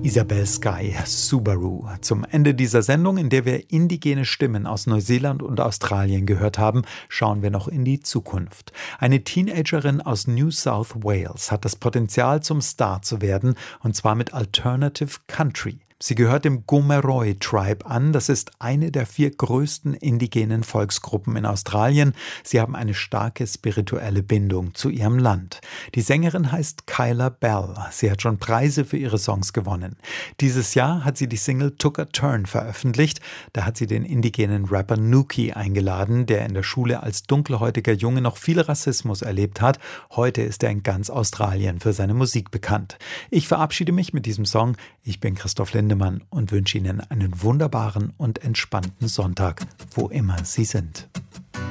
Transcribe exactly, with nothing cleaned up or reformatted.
Isabel Skye, Subaru. Zum Ende dieser Sendung, in der wir indigene Stimmen aus Neuseeland und Australien gehört haben, schauen wir noch in die Zukunft. Eine Teenagerin aus New South Wales hat das Potenzial, zum Star zu werden, und zwar mit Alternative Country. Sie gehört dem Gomeroi Tribe an. Das ist eine der vier größten indigenen Volksgruppen in Australien. Sie haben eine starke spirituelle Bindung zu ihrem Land. Die Sängerin heißt Kyla Bell. Sie hat schon Preise für ihre Songs gewonnen. Dieses Jahr hat sie die Single Took a Turn veröffentlicht. Da hat sie den indigenen Rapper Nuki eingeladen, der in der Schule als dunkelhäutiger Junge noch viel Rassismus erlebt hat. Heute ist er in ganz Australien für seine Musik bekannt. Ich verabschiede mich mit diesem Song. Ich bin Christoph Lindemann und wünsche Ihnen einen wunderbaren und entspannten Sonntag, wo immer Sie sind.